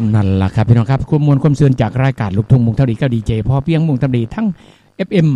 นั่นล่ะครับพี่น้องครับข้อมูลความเสื่อจากรายการลูกทุ่งมุงเท่าดีก็ดีเจพอเพียงมุงเท่าดีทั้ง FM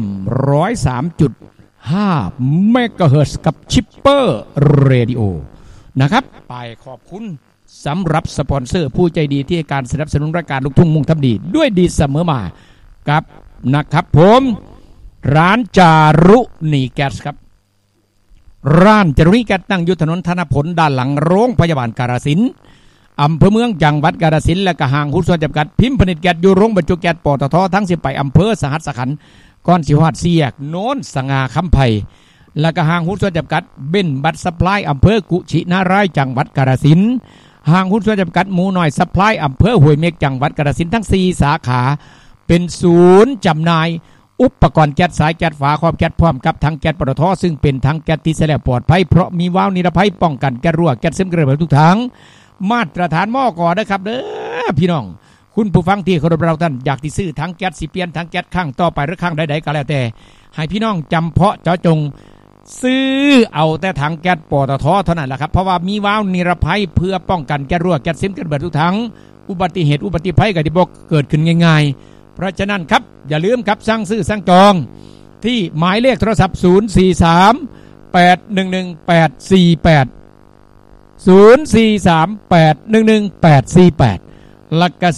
103.5 เมกะเฮิรตซ์กับชิปเปอร์เรดิโอนะครับไปขอบคุณสำหรับสปอนเซอร์ผู้ใจดีที่ให้การสนับสนุนรายการลูกทุ่งมุงเท่าดีด้วยดีเสมอมากับนะครับผมร้านจารุณีแก๊สครับร้านจารุณีแก๊สตั้งอยู่ถนนธนพลด้านหลังโรงพยาบาลกาฬสินธุ์อำเภอเมืองจังหวัดกาฬสินธุ์และก็ห้างหุ้นส่วนจำกัดพิมพ์ผลิตแก๊สอยู่โรงบรรจุแก๊สปตททั้งสิไปอำเภอสหัสขันธ์ก้อนสิวาดเสียกโน้นสง่าคำไผ่และก็ห้างหุ้นส่วนจำกัดเบนบัตซัพพลายอำเภอกุชินารายจังหวัดกาฬสินธุ์ห้างหุ้นส่วนจำกัดหมูน้อยซัพพลายอำเภอห้วยเม็กจังหวัดกาฬสินธุ์ทั้ง4สาขาเป็นศูนย์จำหน่ายอุปกรณ์แก๊สสายแก๊สฝาครอบแก๊สพร้อมกับถังแก๊สปตทซึ่งเป็นถังแก๊สที่ใช้แล้วปลอดภัยเพราะมีวาล์วนิรภัยป้องกันแก๊สรั่วแก๊สซึมกระเบิดทุกถังมาตรฐานมก.นะครับเด้อพี่น้องคุณผู้ฟังที่เคารพเราท่านอยากที่ซื้อถังแก๊สสิเปลี่ยนถังแก๊สข้างต่อไปหรือข้างใดๆก็แล้วแต่ให้พี่น้องจำเพาะเจาะจงซื้อเอาแต่ถังแก๊สปตทเท่านั้นแหละครับเพราะว่ามีวาล์วนิรภัยเพื่อป้องกันแก๊สรั่วแก๊สซึมกระเบิดทุกถังอุบัติเหตุอุบัติภัยก็ที่บ่เกิดขึ้นง่ายๆเพราะฉะนั้นครับอย่าลืมครับสั่งซื้อสั่งจองที่หมายเลขโทรศัพท์043 811 848 043811848หลักกระ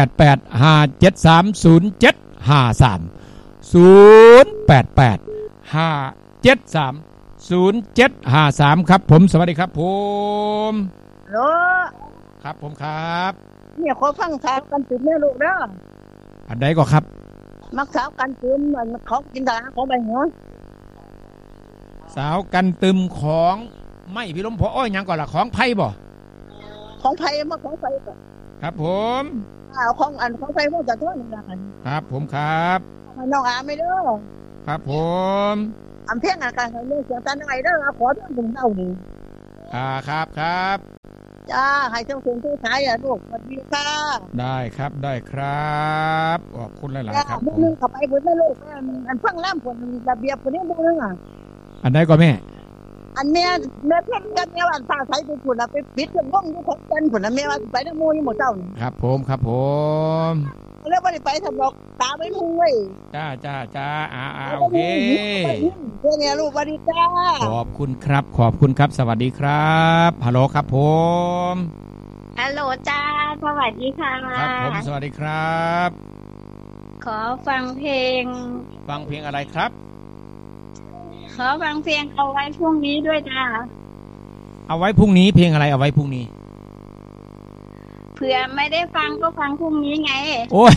0885730753 ครับผมสวัสดีครับผมฮัลโหลครับผมครับเนี่ยขอฟังสาวกันตื่นแม่ลูกเด้ออันใดก็ครับมักสาวกันตื่นมันของจินตลาของใบหัวสาวกันตึมของไม่พี่ล้มพออ้อยยังก่อนล่ะของไผ่บ่ของไผ่มาของไผ่ครับผมของอันของไผ่พวกจะทั่วนี่ล่ะครับผมครับน้องอาไม่เด้อครับผมอำเพียงอาการเรื่องเสียงตาหน่อยเด้อขอเรื่องถึงเต้านี่ครับจ้าให้เจ้าคุณผู้ชายอ่ะลูกสวัสดีค่ะได้ครับได้ครับขอบคุณหลายๆครับมื้อนึงเข้าไปเพิ่นแม่ลูกอันฟังล่ำเพิ่นระเบียบเพิ่นนี่มื้อนึงอ่ะอันใดก็แม่อันแม่เพิ่นกันแม่ว่าฟ้าใสไปพุ่นน่ะไปปิดเครื่องวงอยู่ของเพิ่นพุ่นน่ะแม่ว่าไปนำหมู่อยู่หมู่เจ้านี่ครับผมแล้วบ่ได้ไปทำหรอกตาไม่มุ่งเว้ยจ้าโอเคเพื่อนเนี่ยลูกสวัสดีจ้าขอบคุณครับสวัสดีครับฮัลโหลครับผมฮัลโหลจ้าสวัสดีค่ะครับผมสวัสดีครับขอฟังเพลงอะไรครับขอฟังเพลงเอาไว้พรุ่งนี้ด้วยจ้าเอาไว้พรุ่งนี้เพลงอะไรเอาไว้พรุ่งนี้เผื่อไม่ได้ฟังก็ฟังพรุ่งนี้ไงโอ้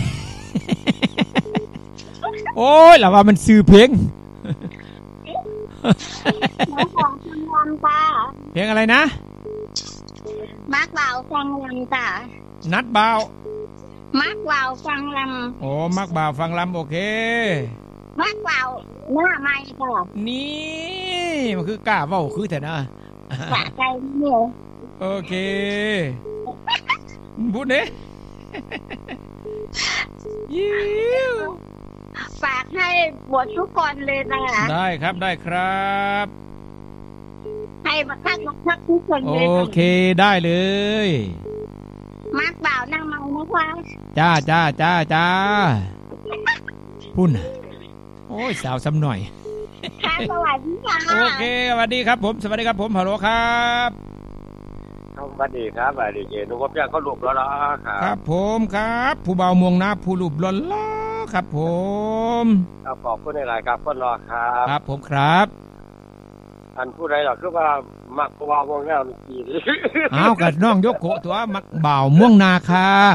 ยแล้วว่ามันซื้อเพลงมาขอฟังลำจ้าเพลงอะไรนะมักบ่าวฟังลำจ้านัดบ่าวมักบ่าวฟังลำโอ้มักบ่าวฟังลำโอเคมักบ่าวหน้าไม้จ้านี่มันคือกล้าเว้าคือแต่นะสะใจเนี่ยโอเคพูดเนี่ยฝากให้บวชทุกคนเลยนะได้ครับให้มาทักทุกคนเลยโอเคได้เลยมักบ่าวนั่งเมานะคะจ้าพุ่นโอ้ยสาวซ้ำหน่อยค่ะสวัสดีค่ะโอเคสวัสดีครับผมฮัลโหลครับสวัสดีครับสวัสดีเจนุกพี่เขาหลุบแล้วครับผมครับผู้เบาม่วงนาผู้หลุบล้อครับผมขอบคุณในรายการคนรอครับผมครับอันผู้ใดหรอคือว่ามักผู้เบาม่วงนากี่อ้าวกับน้องยกโกตัวมักเบาม่วงนาครับ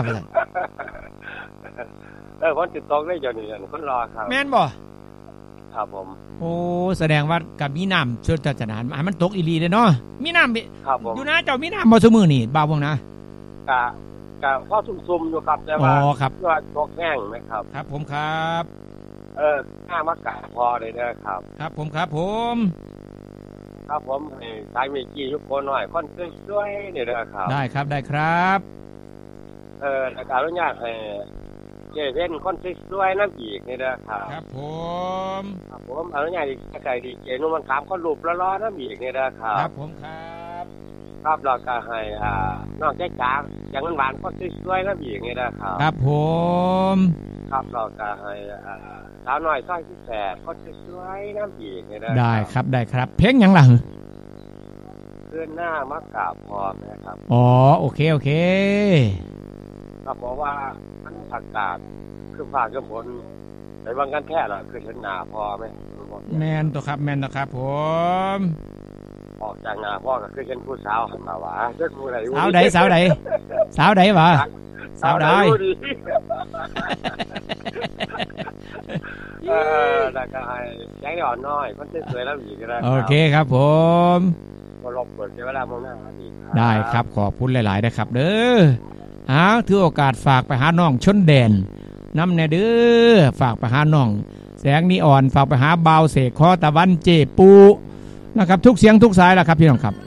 คนติดต่อได้เดี๋ยวนี้คนรอครับแม่นบ่ครับผมโอ้แสดงว่ากับมีน้ำช่วยจัดหารมันตกอีหลีเลยเนาะมีน้ำครับผมอยู่นะเจ้ามีน้ำบ่ซุมื้อนี่บ่าวบ่งนะกะพอซุ่มๆอยู่ครับแต่ว่าว่าตกแห้งนะครับครับผมครับหน้ามากะพอเลยนะครับครับผมครับผมให้สายเมกี้ยุคโกหน่อยค่อนช่วยนี่นะครับได้ครับแต่การอนุญาตให้เจเว้นคนสวยๆน้ำอีกนี่นะครับครับผมอนุญาตดีใจดีเจนุ่มมันขามคนรูปล้อๆน้ำอีกนี่นะครับครับผมครับครับเราก็ให้น้องแจ๊กจ๋าอย่างหวานคนสวยๆน้ำอีกนี่นะครับครับผมครับเราก็ให้สาวน้อยซอยที่แสบคนสวยๆน้ำอีกนี่นะได้ครับได้ครับเพลงหยังล่ะเพื่อนหน้ามากราบพร้อมนะครับอ๋อโอเคโอเคก็บอกว่ามันอากาศคือฟ้าคือฝนในบางกันแท้ล่ะคือเห็นหน้าพอไหมแมนตัวครับแมนตัวครับผมออกจากหน้าพ่อก็คือเห็นผู้สาวหันมาว่าเจ้าผู้ใดสาวใดสาวใดสาวใดวะสาวใดแล้วก็ให้แจ้งอ่อนน้อยคนสวยๆแล้วอีกก็ได้โอเคครับผมก็รบกวนเวลามองหน้าดีครับได้ครับขอบคุณหลายๆนะครับเด้อเอาถือโอกาสฝากไปหาน้องชนแดนน้ำแน่เด้อฝากไปหาน้องแสงนีอ่อนฝากไปหาเบาเสกคอตะวันเจปูนะครับทุกเสียงทุกสายล่ะครับพี่น้องครับ